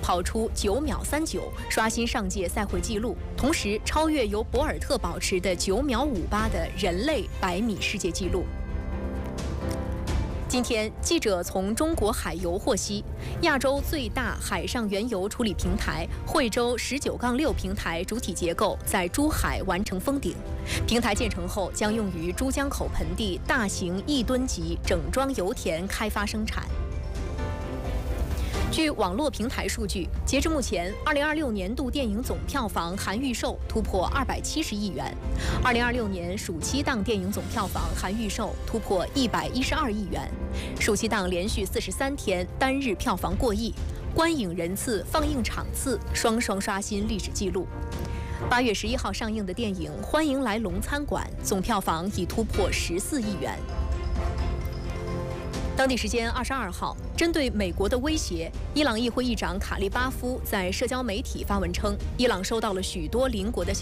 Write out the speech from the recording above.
跑出9秒39，刷新上届赛会纪录，同时超越由博尔特保持的9秒58的人类100米世界纪录。今天，记者从中国海油获悉，亚洲最大海上原油处理平台惠州19-6平台主体结构在珠海完成封顶。平台建成后，将用于珠江口盆地大型1吨级整装油田开发生产。据网络平台数据，截至目前，2026年度电影总票房含预售突破270亿元，2026年暑期档电影总票房含预售突破112亿元，暑期档连续43天单日票房过亿，观影人次、放映场次双双刷新历史纪录。8月11号上映的电影《欢迎来龙餐馆》总票房已突破14亿元。当地时间22号，针对美国的威胁，伊朗议会议长卡利巴夫在社交媒体发文称，伊朗收到了许多邻国的